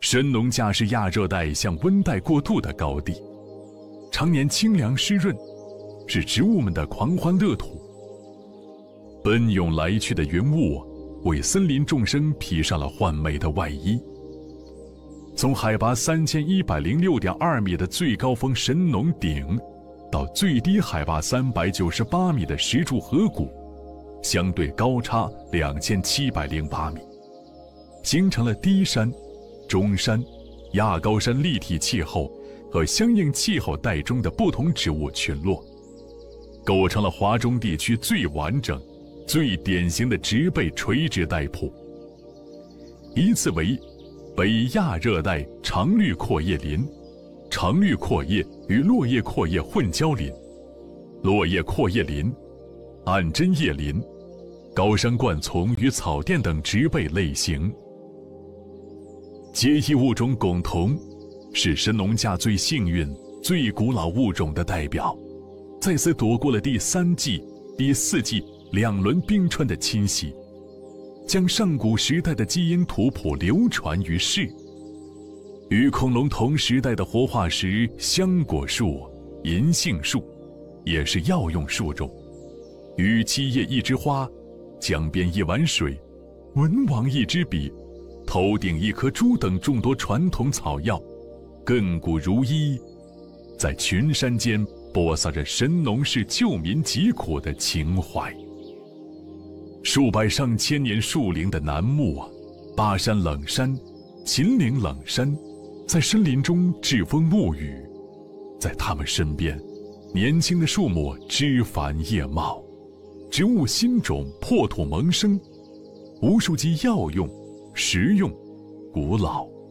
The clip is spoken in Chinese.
神农架是亚热带向温带过渡的高地，常年清凉湿润，是植物们的狂欢乐土。奔涌来去的云雾为森林众生披上了幻美的外衣。从海拔3106.2米的最高峰神农顶，到最低海拔398米的石柱河谷，相对高差2708米，形成了低山、中山、亚高山立体气候和相应气候带中的不同植物群落，构成了华中地区最完整、最典型的植被垂直带铺，依次为北亚热带常绿阔叶林、常绿阔叶与落叶阔叶混交林、落叶阔叶林、暗针叶林、高山灌丛与草甸等植被类型。结义物种珙桐是神农架最幸运、最古老物种的代表，再次躲过了第3纪、第4纪2轮冰川的侵袭，将上古时代的基因图谱流传于世。与恐龙同时代的活化石香果树、银杏树，也是药用树种，与七叶一枝花、江边一碗水、文王一支笔、头顶一颗珠等众多传统草药，亘古如一，在群山间播撒着神农氏救民疾苦的情怀。数百上千年树龄的楠木巴山冷杉、秦岭冷杉，在森林中栉风沐雨，在它们身边，年轻的树木枝繁叶茂，植物新种破土萌生，无数集药用、实用、古老、